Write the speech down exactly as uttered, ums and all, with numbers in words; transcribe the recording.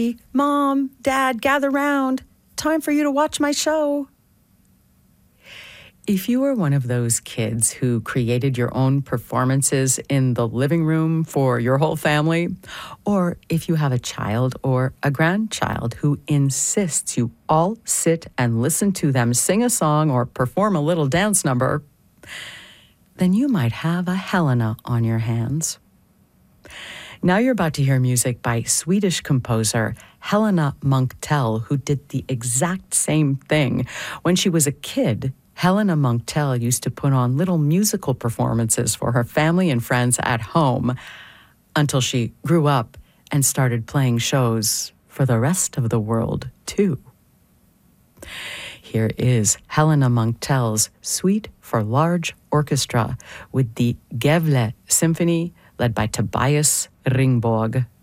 Mom, Dad, gather round. Time for you to watch my show. If you were one of those kids who created your own performances in the living room for your whole family, or if you have a child or a grandchild who insists you all sit and listen to them sing a song or perform a little dance number, then you might have a Helena on your hands. Now you're about to hear music by Swedish composer Helena Munktell, who did the exact same thing. When she was a kid, Helena Munktell used to put on little musical performances for her family and friends at home until she grew up and started playing shows for the rest of the world, too. Here is Helena Munktell's Suite for Large Orchestra with the Gävle Symphony, led by Tobias Ringborg.